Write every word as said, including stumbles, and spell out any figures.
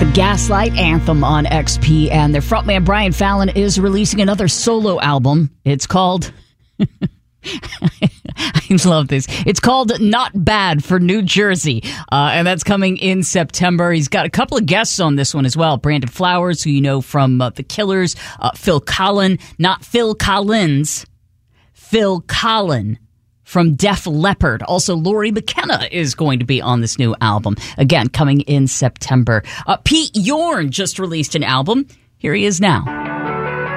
The Gaslight Anthem on X P, and their frontman Brian Fallon is releasing another solo album. It's called... I love this. It's called Not Bad for New Jersey, uh, and that's coming in September. He's got a couple of guests on this one as well. Brandon Flowers, who you know from uh, The Killers, uh, Phil Collen, not Phil Collins, Phil Collen from Def Leppard. Also, Laurie McKenna is going to be on this new album. Again, coming in September. Uh, Pete Yorn just released an album. Here he is now.